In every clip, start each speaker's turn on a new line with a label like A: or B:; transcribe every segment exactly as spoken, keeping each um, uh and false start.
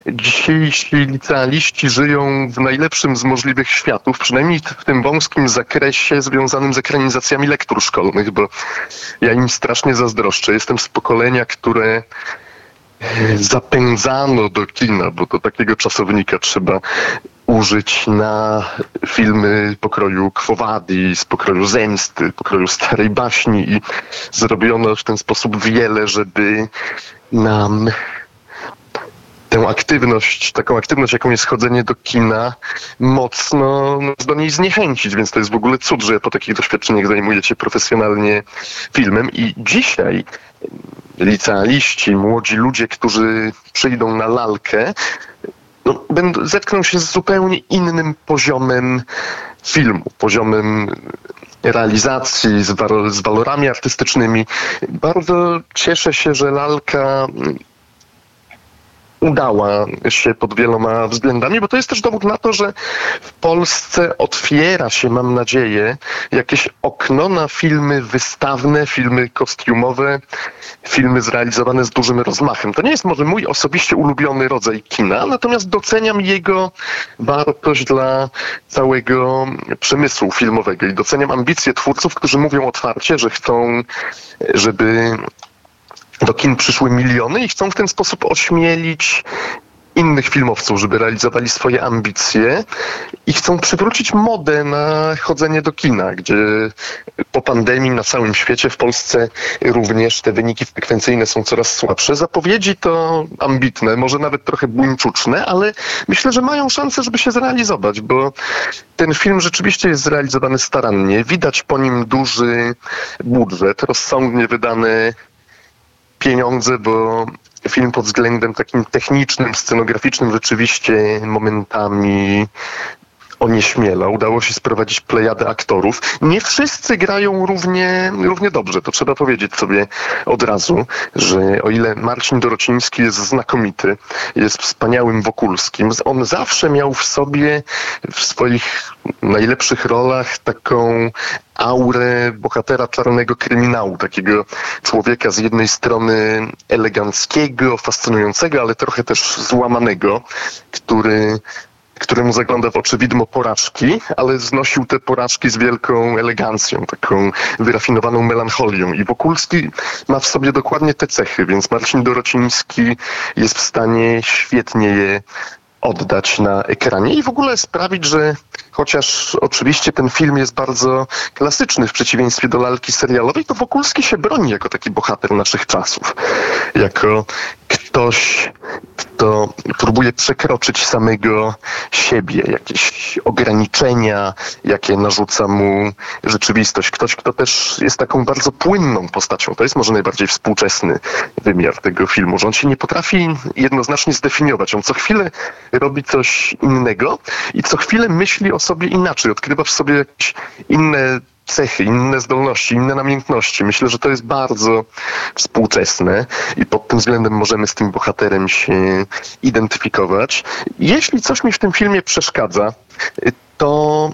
A: Dzisiejsi licealiści żyją w najlepszym z możliwych światów, przynajmniej w tym wąskim zakresie związanym z ekranizacjami lektur szkolnych, bo ja im strasznie zazdroszczę. Jestem z pokolenia, które zapędzano do kina, bo do takiego czasownika trzeba użyć na filmy pokroju Quo Vadis, pokroju Zemsty, pokroju Starej Baśni i zrobiono w ten sposób wiele, żeby nam tę aktywność, taką aktywność, jaką jest chodzenie do kina, mocno nas do niej zniechęcić, więc to jest w ogóle cud, że po takich doświadczeniach zajmujecie profesjonalnie filmem i dzisiaj licealiści, młodzi ludzie, którzy przyjdą na lalkę, no, będą, zetkną się z zupełnie innym poziomem filmu, poziomem realizacji, z, war, z walorami artystycznymi. Bardzo cieszę się, że lalka udała się pod wieloma względami, bo to jest też dowód na to, że w Polsce otwiera się, mam nadzieję, jakieś okno na filmy wystawne, filmy kostiumowe, filmy zrealizowane z dużym rozmachem. To nie jest może mój osobiście ulubiony rodzaj kina, natomiast doceniam jego wartość dla całego przemysłu filmowego i doceniam ambicje twórców, którzy mówią otwarcie, że chcą, żeby do kin przyszły miliony i chcą w ten sposób ośmielić innych filmowców, żeby realizowali swoje ambicje i chcą przywrócić modę na chodzenie do kina, gdzie po pandemii na całym świecie, w Polsce również te wyniki frekwencyjne są coraz słabsze. Zapowiedzi to ambitne, może nawet trochę buńczuczne, ale myślę, że mają szansę, żeby się zrealizować, bo ten film rzeczywiście jest zrealizowany starannie. Widać po nim duży budżet, rozsądnie wydane pieniądze, bo film pod względem takim technicznym, scenograficznym rzeczywiście momentami onieśmiela. Udało się sprowadzić plejadę aktorów. Nie wszyscy grają równie, równie dobrze. To trzeba powiedzieć sobie od razu, że o ile Marcin Dorociński jest znakomity, jest wspaniałym Wokulskim, on zawsze miał w sobie, w swoich najlepszych rolach taką aurę bohatera czarnego kryminału, takiego człowieka z jednej strony eleganckiego, fascynującego, ale trochę też złamanego, który któremu zagląda w oczy widmo porażki, ale znosił te porażki z wielką elegancją, taką wyrafinowaną melancholią. I Wokulski ma w sobie dokładnie te cechy, więc Marcin Dorociński jest w stanie świetnie je oddać na ekranie i w ogóle sprawić, że chociaż oczywiście ten film jest bardzo klasyczny w przeciwieństwie do lalki serialowej, to Wokulski się broni jako taki bohater naszych czasów. Jako ktoś, kto próbuje przekroczyć samego siebie, jakieś ograniczenia, jakie narzuca mu rzeczywistość. Ktoś, kto też jest taką bardzo płynną postacią. To jest może najbardziej współczesny wymiar tego filmu, że on się nie potrafi jednoznacznie zdefiniować. On co chwilę robi coś innego i co chwilę myśli o sobie inaczej. Odkrywa w sobie jakieś inne cechy, inne zdolności, inne namiętności. Myślę, że to jest bardzo współczesne i pod tym względem możemy z tym bohaterem się identyfikować. Jeśli coś mi w tym filmie przeszkadza, to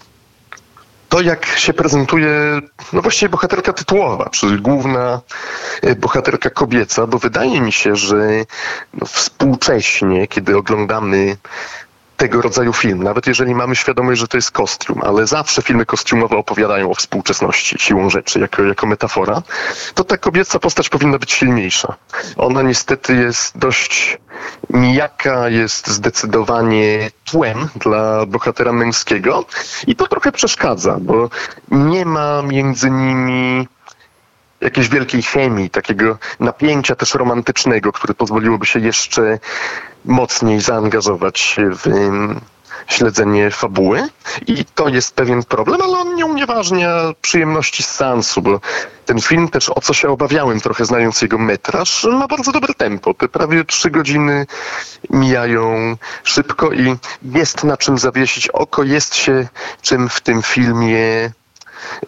A: to, jak się prezentuje, no właściwie bohaterka tytułowa, czyli główna bohaterka kobieca, bo wydaje mi się, że no współcześnie, kiedy oglądamy tego rodzaju film, nawet jeżeli mamy świadomość, że to jest kostium, ale zawsze filmy kostiumowe opowiadają o współczesności siłą rzeczy, jako, jako metafora, to ta kobieca postać powinna być silniejsza. Ona niestety jest dość nijaka, jest zdecydowanie tłem dla bohatera męskiego i to trochę przeszkadza, bo nie ma między nimi jakiejś wielkiej chemii, takiego napięcia też romantycznego, które pozwoliłoby się jeszcze mocniej zaangażować w śledzenie fabuły. I to jest pewien problem, ale on nie unieważnia przyjemności z seansu, bo ten film też, o co się obawiałem trochę znając jego metraż, ma bardzo dobre tempo. Te prawie trzy godziny mijają szybko i jest na czym zawiesić oko, jest się czym w tym filmie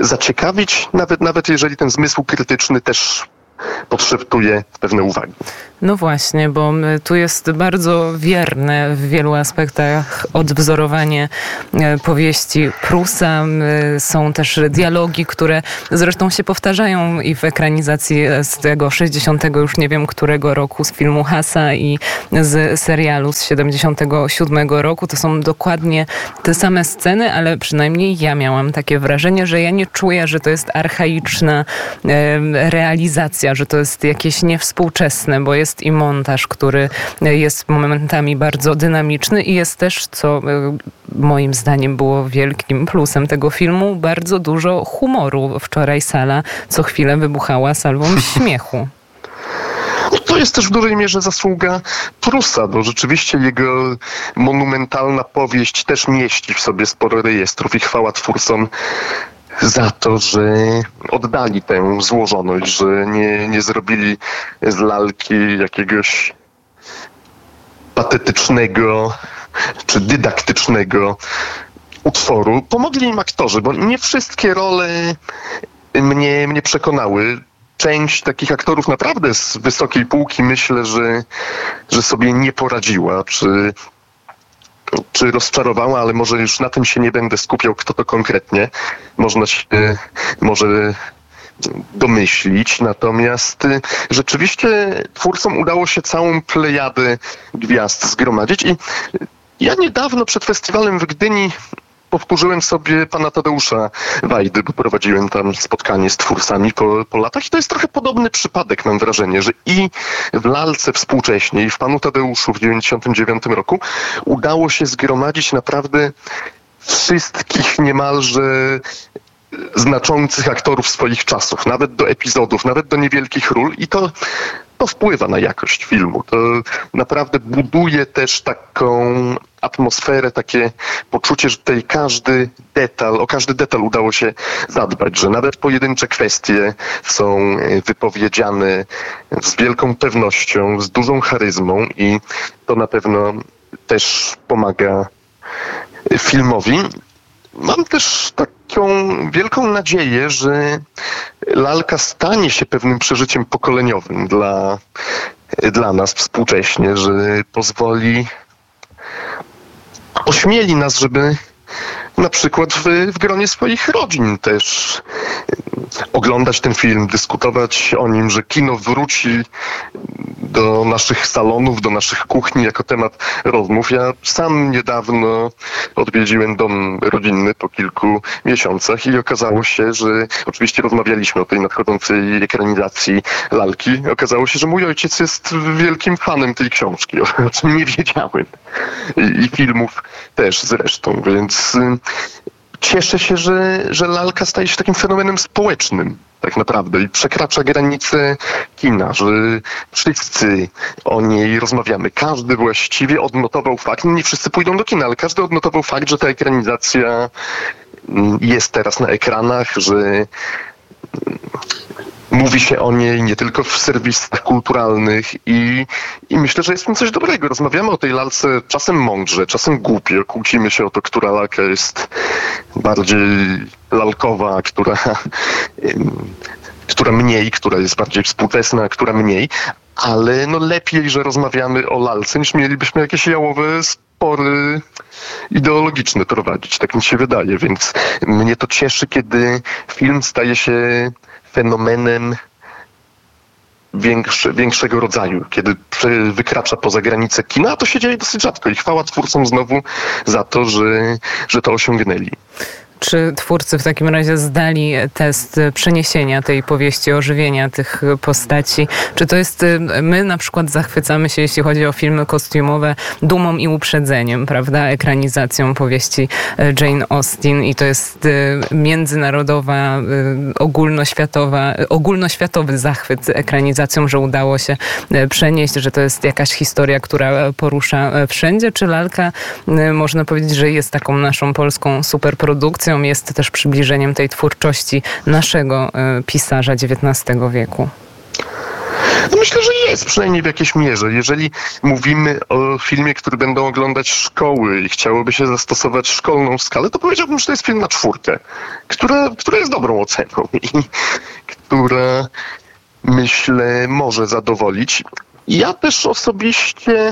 A: zaciekawić, nawet, nawet jeżeli ten zmysł krytyczny też podszeptuje pewne uwagi.
B: No właśnie, bo tu jest bardzo wierne w wielu aspektach odwzorowanie powieści Prusa. Są też dialogi, które zresztą się powtarzają i w ekranizacji z tego sześćdziesiątego już nie wiem którego roku, z filmu Hasa i z serialu z siedemdziesiątego siódmego roku. To są dokładnie te same sceny, ale przynajmniej ja miałam takie wrażenie, że ja nie czuję, że to jest archaiczna realizacja, że to jest jakieś niewspółczesne, bo jest i montaż, który jest momentami bardzo dynamiczny i jest też, co moim zdaniem było wielkim plusem tego filmu, bardzo dużo humoru. Wczoraj sala co chwilę wybuchała salwą śmiechu.
A: To jest też w dużej mierze zasługa Prusa, bo rzeczywiście jego monumentalna powieść też mieści w sobie sporo rejestrów i chwała twórcom za to, że oddali tę złożoność, że nie, nie zrobili z lalki jakiegoś patetycznego czy dydaktycznego utworu. Pomogli im aktorzy, bo nie wszystkie role mnie, mnie przekonały. Część takich aktorów naprawdę z wysokiej półki myślę, że, że sobie nie poradziła, czy czy rozczarowała, ale może już na tym się nie będę skupiał, kto to konkretnie. Można się może domyślić. Natomiast rzeczywiście twórcom udało się całą plejadę gwiazd zgromadzić i ja niedawno przed festiwalem w Gdyni powtórzyłem sobie pana Tadeusza Wajdy, bo prowadziłem tam spotkanie z twórcami po, po latach i to jest trochę podobny przypadek, mam wrażenie, że i w lalce współcześnie, i w panu Tadeuszu w dziewięćdziesiątym dziewiątym roku udało się zgromadzić naprawdę wszystkich niemalże znaczących aktorów swoich czasów, nawet do epizodów, nawet do niewielkich ról i to To wpływa na jakość filmu. To naprawdę buduje też taką atmosferę, takie poczucie, że tutaj każdy detal, o każdy detal udało się zadbać, że nawet pojedyncze kwestie są wypowiedziane z wielką pewnością, z dużą charyzmą i to na pewno też pomaga filmowi. Mam też taką wielką nadzieję, że lalka stanie się pewnym przeżyciem pokoleniowym dla, dla nas współcześnie, że pozwoli, ośmieli nas, żeby na przykład w, w gronie swoich rodzin też oglądać ten film, dyskutować o nim, że kino wróci do naszych salonów, do naszych kuchni jako temat rozmów. Ja sam niedawno odwiedziłem dom rodzinny po kilku miesiącach i okazało się, że oczywiście rozmawialiśmy o tej nadchodzącej ekranizacji lalki. Okazało się, że mój ojciec jest wielkim fanem tej książki, o czym nie wiedziałem. I, i filmów też zresztą, więc cieszę się, że, że lalka staje się takim fenomenem społecznym tak naprawdę i przekracza granice kina, że wszyscy o niej rozmawiamy. Każdy właściwie odnotował fakt, nie wszyscy pójdą do kina, ale każdy odnotował fakt, że ta ekranizacja jest teraz na ekranach, że mówi się o niej nie tylko w serwisach kulturalnych i, i myślę, że jest w tym coś dobrego. Rozmawiamy o tej lalce czasem mądrze, czasem głupio. Kłócimy się o to, która lalka jest bardziej lalkowa, która, która mniej, która jest bardziej współczesna, która mniej. Ale no lepiej, że rozmawiamy o lalce, niż mielibyśmy jakieś jałowe spory ideologiczne prowadzić. Tak mi się wydaje. Więc mnie to cieszy, kiedy film staje się fenomenem większe, większego rodzaju, kiedy wykracza poza granice kina, a to się dzieje dosyć rzadko i chwała twórcom znowu za to, że, że to osiągnęli.
B: Czy twórcy w takim razie zdali test przeniesienia tej powieści, ożywienia tych postaci? Czy to jest, my na przykład zachwycamy się, jeśli chodzi o filmy kostiumowe, dumą i uprzedzeniem, prawda? Ekranizacją powieści Jane Austen i to jest międzynarodowa, ogólnoświatowa, ogólnoświatowy zachwyt ekranizacją, że udało się przenieść, że to jest jakaś historia, która porusza wszędzie. Czy lalka, można powiedzieć, że jest taką naszą polską superprodukcją, jest też przybliżeniem tej twórczości naszego pisarza dziewiętnastego wieku?
A: No myślę, że jest, przynajmniej w jakiejś mierze. Jeżeli mówimy o filmie, który będą oglądać szkoły i chciałoby się zastosować szkolną skalę, to powiedziałbym, że to jest film na czwórkę, która, która jest dobrą oceną i która, myślę, może zadowolić. Ja też osobiście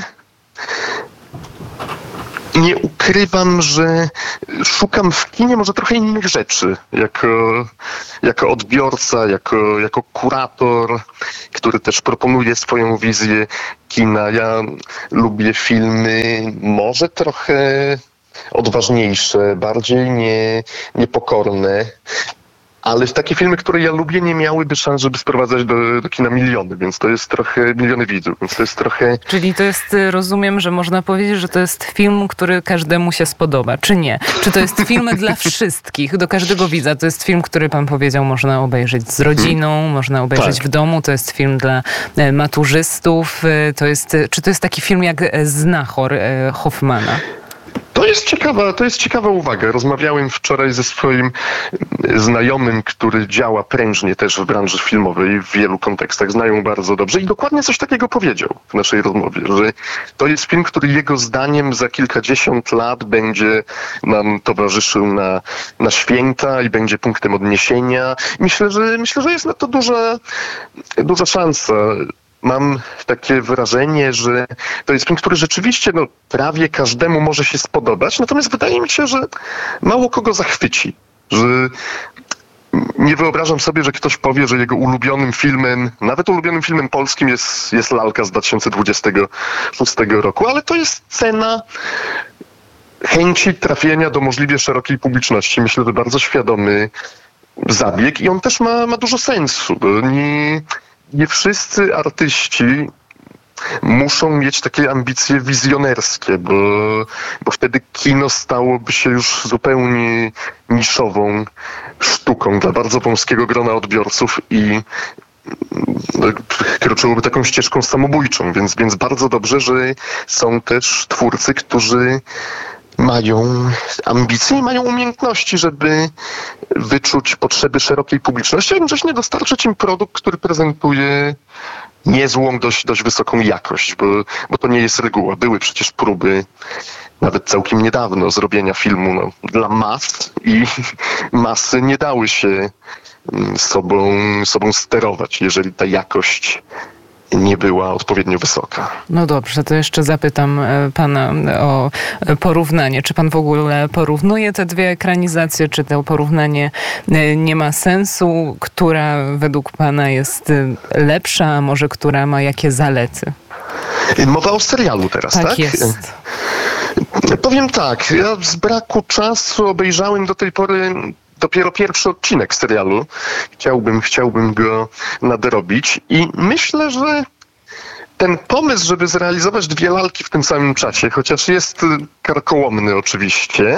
A: nie ukrywam, że szukam w kinie może trochę innych rzeczy. Jako, jako odbiorca, jako, jako kurator, który też proponuje swoją wizję kina. Ja lubię filmy może trochę odważniejsze, bardziej nie, niepokorne. Ale takie filmy, które ja lubię, nie miałyby szans, żeby sprowadzać do, do kina miliony, więc to jest trochę, miliony widzów, więc to jest trochę...
B: Czyli to jest, rozumiem, że można powiedzieć, że to jest film, który każdemu się spodoba, czy nie? Czy to jest film dla wszystkich, do każdego widza? To jest film, który pan powiedział, można obejrzeć z rodziną, hmm. można obejrzeć tak. w domu, to jest film dla maturzystów, to jest, czy to jest taki film jak Znachor Hoffmana?
A: To jest ciekawa, to jest ciekawa uwaga. Rozmawiałem wczoraj ze swoim znajomym, który działa prężnie też w branży filmowej w wielu kontekstach. Znają bardzo dobrze i dokładnie coś takiego powiedział w naszej rozmowie, że to jest film, który jego zdaniem za kilkadziesiąt lat będzie nam towarzyszył na, na święta i będzie punktem odniesienia. Myślę, że myślę, że jest na to duża, duża szansa. Mam takie wrażenie, że to jest film, który rzeczywiście no, prawie każdemu może się spodobać, natomiast wydaje mi się, że mało kogo zachwyci. Że nie wyobrażam sobie, że ktoś powie, że jego ulubionym filmem, nawet ulubionym filmem polskim jest, jest Lalka z dwa tysiące dwudziestego szóstego roku, ale to jest cena chęci trafienia do możliwie szerokiej publiczności. Myślę, że bardzo świadomy zabieg i on też ma, ma dużo sensu. Bo nie... Nie wszyscy artyści muszą mieć takie ambicje wizjonerskie, bo, bo wtedy kino stałoby się już zupełnie niszową sztuką dla bardzo wąskiego grona odbiorców i no, kroczyłoby taką ścieżką samobójczą, więc, więc bardzo dobrze, że są też twórcy, którzy mają ambicje i mają umiejętności, żeby wyczuć potrzeby szerokiej publiczności, a jednocześnie dostarczyć im produkt, który prezentuje niezłą, dość, dość wysoką jakość, bo, bo to nie jest reguła. Były przecież próby nawet całkiem niedawno zrobienia filmu no, dla mas i masy nie dały się sobą, sobą sterować, jeżeli ta jakość nie była odpowiednio wysoka.
B: No dobrze, to jeszcze zapytam pana o porównanie. Czy pan w ogóle porównuje te dwie ekranizacje? Czy to porównanie nie ma sensu? Która według pana jest lepsza, a może która ma jakie zalety?
A: Mowa o serialu teraz, tak?
B: Tak jest.
A: Powiem tak, ja z braku czasu obejrzałem do tej pory dopiero pierwszy odcinek serialu. Chciałbym, chciałbym go nadrobić i myślę, że ten pomysł, żeby zrealizować dwie lalki w tym samym czasie, chociaż jest karkołomny oczywiście,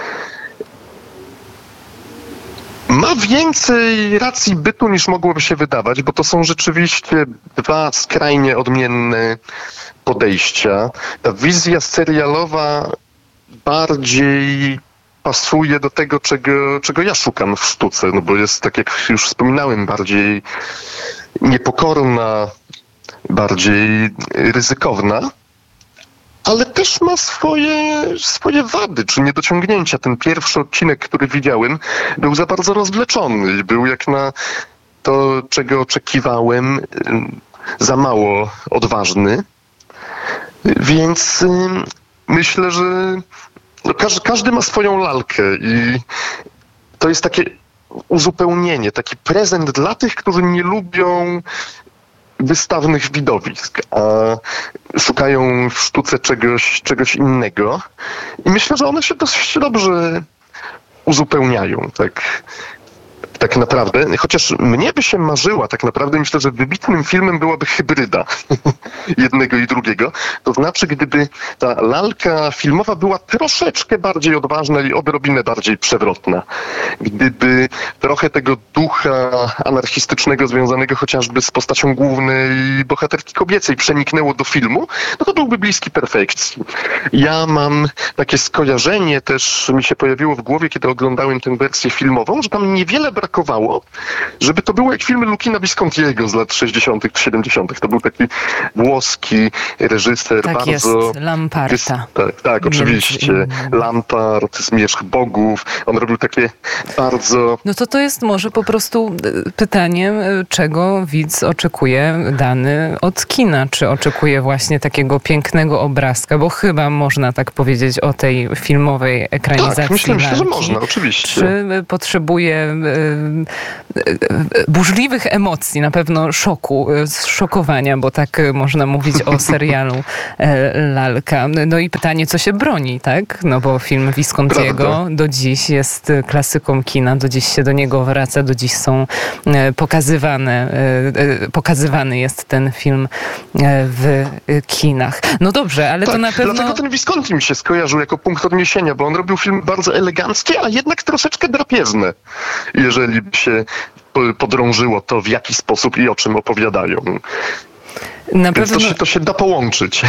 A: ma więcej racji bytu niż mogłoby się wydawać, bo to są rzeczywiście dwa skrajnie odmienne podejścia. Ta wizja serialowa bardziej pasuje do tego, czego, czego ja szukam w sztuce, no bo jest, tak jak już wspominałem, bardziej niepokorna, bardziej ryzykowna, ale też ma swoje, swoje wady, czy niedociągnięcia. Ten pierwszy odcinek, który widziałem, był za bardzo rozwleczony i był jak na to, czego oczekiwałem, za mało odważny. Więc myślę, że no, każdy, każdy ma swoją lalkę i to jest takie uzupełnienie, taki prezent dla tych, którzy nie lubią wystawnych widowisk, a szukają w sztuce czegoś, czegoś innego. I myślę, że one się dosyć dobrze uzupełniają, tak, tak naprawdę. Chociaż mnie by się marzyła, tak naprawdę myślę, że wybitnym filmem byłaby hybryda jednego i drugiego. To znaczy, gdyby ta lalka filmowa była troszeczkę bardziej odważna i odrobinę bardziej przewrotna. Gdyby trochę tego ducha anarchistycznego związanego chociażby z postacią głównej bohaterki kobiecej przeniknęło do filmu, no to byłby bliski perfekcji. Ja mam takie skojarzenie też, mi się pojawiło w głowie, kiedy oglądałem tę wersję filmową, że tam niewiele brakuje brakowało, żeby to było jak filmy Lucina Viscontiego z lat sześćdziesiątych czy siedemdziesiątych. To był taki włoski reżyser,
B: tak
A: bardzo...
B: jest, Lamparta.
A: Tak, tak, oczywiście. Lampart, Zmierzch Bogów. On robił takie bardzo...
B: No to to jest może po prostu pytanie, czego widz oczekuje dany od kina. Czy oczekuje właśnie takiego pięknego obrazka, bo chyba można tak powiedzieć o tej filmowej ekranizacji.
A: Tak, myślę, myślę, że
B: lalki.
A: można, oczywiście.
B: Czy potrzebuje y, y, burzliwych emocji, na pewno szoku, zszokowania, bo tak można mówić o serialu Lalka. No i pytanie, co się broni, tak? No bo film Viscontiego Prawda. do dziś jest klasyką kina, do dziś się do niego wraca, do dziś są pokazywane, pokazywany jest ten film w kinach. No dobrze, ale
A: tak,
B: to na pewno...
A: Dlatego ten Visconti mi się skojarzył jako punkt odniesienia, bo on robił film bardzo eleganckie, a jednak troszeczkę drapieżne, jeżeli by się podrążyło to, w jaki sposób i o czym opowiadają. Na Więc pewno... to, się, to się da połączyć.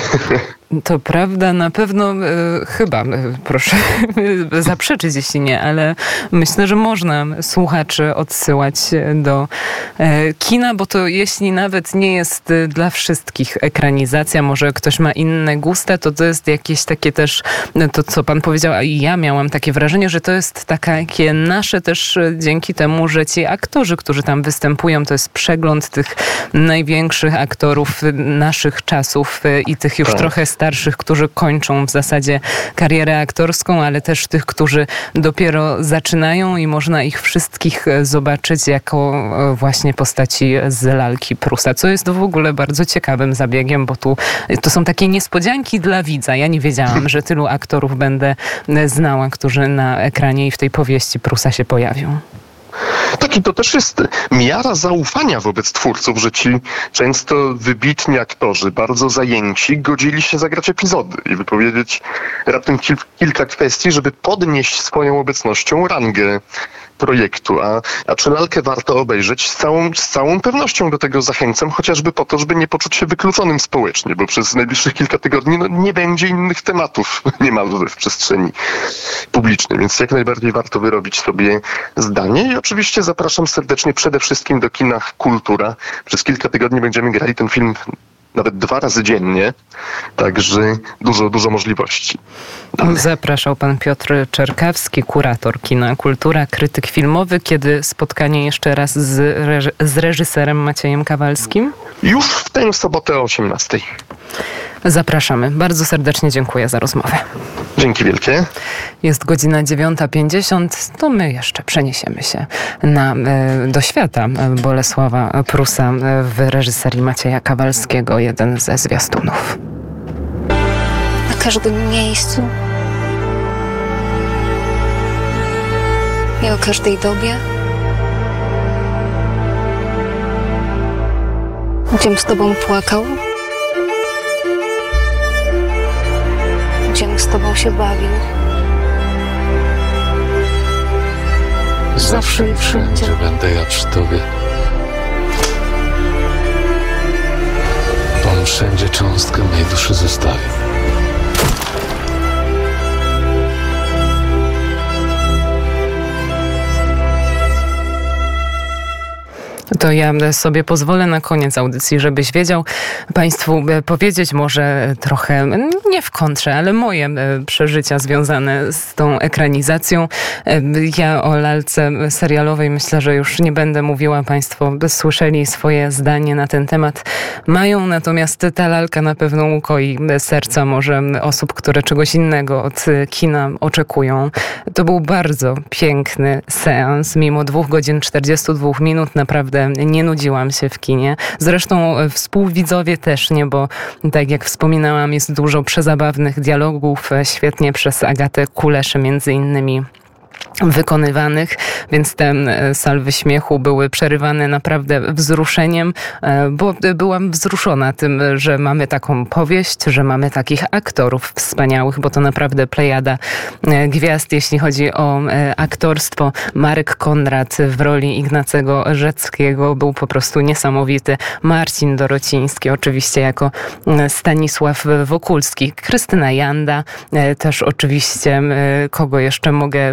B: To prawda, na pewno e, chyba, e, proszę zaprzeczyć, jeśli nie, ale myślę, że można słuchaczy odsyłać do e, kina, bo to jeśli nawet nie jest dla wszystkich ekranizacja, może ktoś ma inne gusta, to to jest jakieś takie też, to co pan powiedział, a i ja miałam takie wrażenie, że to jest takie nasze też dzięki temu, że ci aktorzy, którzy tam występują, to jest przegląd tych największych aktorów naszych czasów i tych już tak. trochę starszych, którzy kończą w zasadzie karierę aktorską, ale też tych, którzy dopiero zaczynają i można ich wszystkich zobaczyć jako właśnie postaci z Lalki Prusa, co jest w ogóle bardzo ciekawym zabiegiem, bo tu to są takie niespodzianki dla widza. Ja nie wiedziałam, że tylu aktorów będę znała, którzy na ekranie i w tej powieści Prusa się pojawią.
A: Tak, i to też jest miara zaufania wobec twórców, że ci często wybitni aktorzy, bardzo zajęci, godzili się zagrać epizody i wypowiedzieć raptem kil- kilka kwestii, żeby podnieść swoją obecnością rangę projektu. A, a czy Lalkę warto obejrzeć? Z całą, z całą pewnością do tego zachęcam, chociażby po to, żeby nie poczuć się wykluczonym społecznie, bo przez najbliższych kilka tygodni no, nie będzie innych tematów niemalże w przestrzeni publicznej, więc jak najbardziej warto wyrobić sobie zdanie i oczywiście zapraszam serdecznie przede wszystkim do kina Kultura. Przez kilka tygodni będziemy grali ten film nawet dwa razy dziennie, także dużo, dużo możliwości.
B: Zapraszał pan Piotr Czerkawski, kurator kina Kultura, krytyk filmowy. Kiedy spotkanie jeszcze raz z, reż- z reżyserem Maciejem Kawalskim?
A: Już w tę sobotę o osiemnastej.
B: Zapraszamy. Bardzo serdecznie dziękuję za rozmowę.
A: Dzięki wielkie.
B: Jest godzina dziewiąta pięćdziesiąt, to my jeszcze przeniesiemy się na, do świata Bolesława Prusa w reżyserii Macieja Kawalskiego, jeden ze zwiastunów.
C: Na każdym miejscu i o każdej dobie. Gdziem z tobą płakał, gdziem z tobą się bawił.
D: Zawsze i wszędzie będę ja przy tobie. On wszędzie cząstkę mej duszy zostawił.
B: To ja sobie pozwolę na koniec audycji, żebyś wiedział, państwu powiedzieć może trochę, nie w kontrze, ale moje przeżycia związane z tą ekranizacją. Ja o Lalce serialowej myślę, że już nie będę mówiła. Państwo słyszeli swoje zdanie na ten temat. Mają, natomiast ta Lalka na pewno ukoi serca może osób, które czegoś innego od kina oczekują. To był bardzo piękny seans. Mimo dwóch godzin czterdziestu dwóch minut naprawdę nie nudziłam się w kinie. Zresztą współwidzowie też nie, bo tak jak wspominałam, jest dużo przezabawnych dialogów, świetnie przez Agatę Kuleszę między innymi wykonywanych, więc te salwy śmiechu były przerywane naprawdę wzruszeniem, bo byłam wzruszona tym, że mamy taką powieść, że mamy takich aktorów wspaniałych, bo to naprawdę plejada gwiazd, jeśli chodzi o aktorstwo. Marek Konrad w roli Ignacego Rzeckiego był po prostu niesamowity. Marcin Dorociński oczywiście jako Stanisław Wokulski. Krystyna Janda też oczywiście, kogo jeszcze mogę wymienić,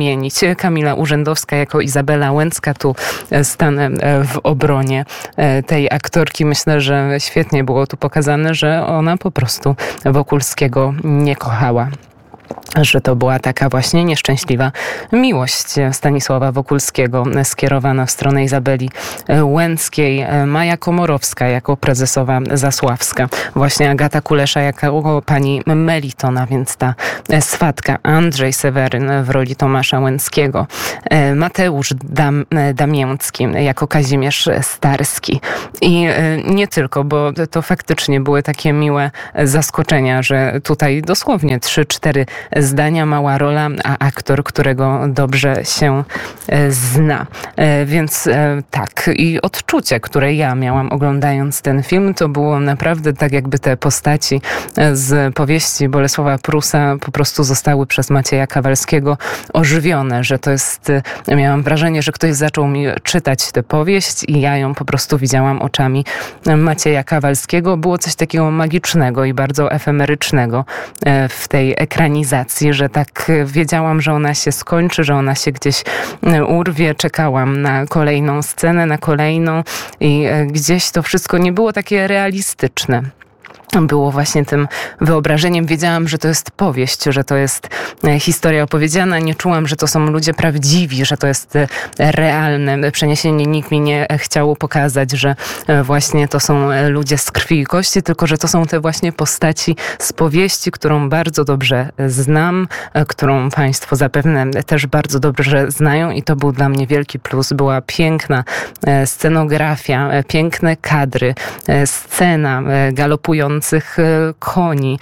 B: wymienić. Kamila Urzędowska jako Izabela Łęcka. Tu stanę w obronie tej aktorki. Myślę, że świetnie było tu pokazane, że ona po prostu Wokulskiego nie kochała. Że to była taka właśnie nieszczęśliwa miłość Stanisława Wokulskiego skierowana w stronę Izabeli Łęckiej. Maja Komorowska jako prezesowa Zasławska. Właśnie Agata Kulesza jako pani Melitona, więc ta swatka. Andrzej Seweryn w roli Tomasza Łęckiego. Mateusz Dam- Damięcki jako Kazimierz Starski. I nie tylko, bo to faktycznie były takie miłe zaskoczenia, że tutaj dosłownie trzy, cztery zdania, mała rola, a aktor, którego dobrze się zna. Więc tak, i odczucie, które ja miałam oglądając ten film, to było naprawdę tak, jakby te postaci z powieści Bolesława Prusa po prostu zostały przez Macieja Kawalskiego ożywione, że to jest, miałam wrażenie, że ktoś zaczął mi czytać tę powieść i ja ją po prostu widziałam oczami Macieja Kawalskiego. Było coś takiego magicznego i bardzo efemerycznego w tej ekranizacji, że tak wiedziałam, że ona się skończy, że ona się gdzieś urwie. Czekałam na kolejną scenę, na kolejną i gdzieś to wszystko nie było takie realistyczne. Było właśnie tym wyobrażeniem. Wiedziałam, że to jest powieść, że to jest historia opowiedziana. Nie czułam, że to są ludzie prawdziwi, że to jest realne przeniesienie. Nikt mi nie chciało pokazać, że właśnie to są ludzie z krwi i kości, tylko że to są te właśnie postaci z powieści, którą bardzo dobrze znam, którą państwo zapewne też bardzo dobrze znają i to był dla mnie wielki plus. Była piękna scenografia, piękne kadry, scena galopująca koni,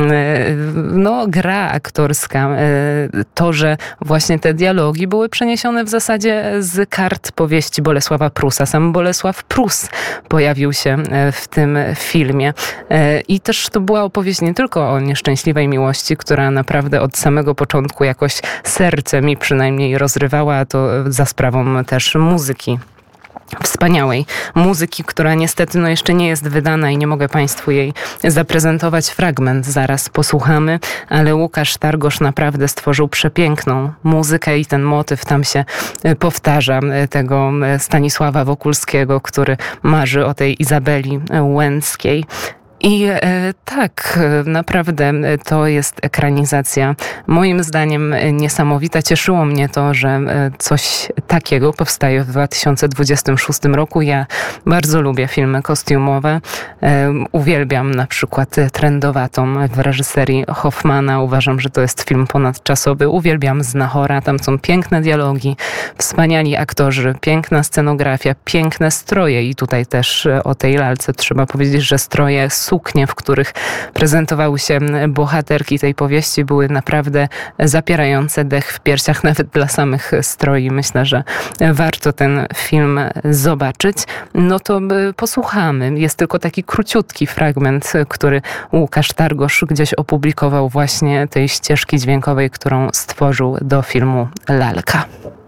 B: no gra aktorska, to, że właśnie te dialogi były przeniesione w zasadzie z kart powieści Bolesława Prusa. Sam Bolesław Prus pojawił się w tym filmie i też to była opowieść nie tylko o nieszczęśliwej miłości, która naprawdę od samego początku jakoś serce mi przynajmniej rozrywała, a to za sprawą też muzyki. Wspaniałej muzyki, która niestety no jeszcze nie jest wydana i nie mogę Państwu jej zaprezentować. Fragment zaraz posłuchamy, ale Łukasz Targosz naprawdę stworzył przepiękną muzykę i ten motyw tam się powtarza, tego Stanisława Wokulskiego, który marzy o tej Izabeli Łęckiej. I e, tak, naprawdę to jest ekranizacja moim zdaniem niesamowita. Cieszyło mnie to, że coś takiego powstaje w dwa tysiące dwudziestym szóstym roku. Ja bardzo lubię filmy kostiumowe. E, uwielbiam na przykład Trędowatą w reżyserii Hoffmana. Uważam, że to jest film ponadczasowy. Uwielbiam Znachora. Tam są piękne dialogi, wspaniali aktorzy, piękna scenografia, piękne stroje. I tutaj też o tej lalce trzeba powiedzieć, że stroje suknie, w których prezentowały się bohaterki tej powieści, były naprawdę zapierające dech w piersiach nawet dla samych stroi. Myślę, że warto ten film zobaczyć. No to posłuchamy. Jest tylko taki króciutki fragment, który Łukasz Targosz gdzieś opublikował właśnie tej ścieżki dźwiękowej, którą stworzył do filmu Lalka.